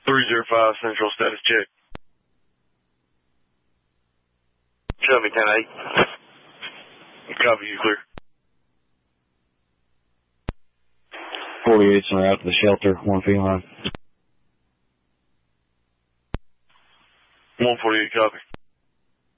305 Central, status check. Show me 10-8. Copy, you clear. 48's en route to the shelter, 1 feline. 148, copy.